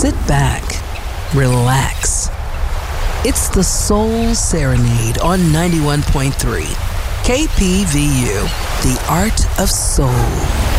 Sit back, relax. It's the Soul Serenade on 91.3. KPVU, the art of soul.